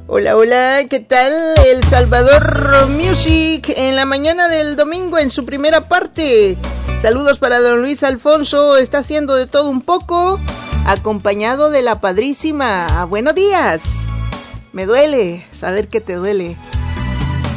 Hola, hola, ¿qué tal? El Salvador Music en la mañana del domingo en su primera parte. Saludos para don Luis Alfonso, está haciendo de todo un poco, acompañado de la padrísima. Buenos días. Me duele saber que te duele.